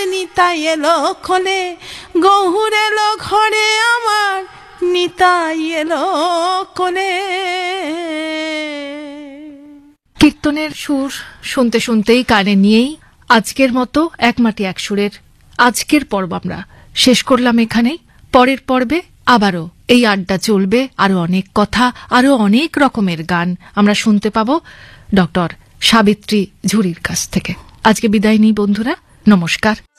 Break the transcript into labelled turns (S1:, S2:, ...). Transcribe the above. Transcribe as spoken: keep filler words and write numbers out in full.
S1: নিতাই এলো কোলে, গহুর এলো ঘরে আমার, নিতাই এলো কোলে।
S2: কীর্তনের সুর শুনতে শুনতেই কানে নিয়েই আজকের মতো এক মাটি এক সুরের আজকের পর্ব আমরা শেষ করলাম এখানেই। পরের পর্বে আবারও এই আড্ডা চলবে, আরো অনেক কথা, আরো অনেক রকমের গান আমরা শুনতে পাবো ডক্টর সাবিত্রী ঝুরির কাছ থেকে। আজকে বিদায় নিই বন্ধুরা, নমস্কার।